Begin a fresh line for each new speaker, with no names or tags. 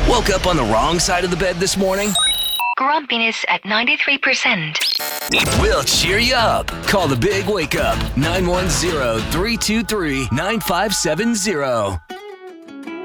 Woke up on the wrong side of the bed this morning?
Grumpiness at 93%.
We'll cheer you up. Call the Big Wake Up, 910-323-9570.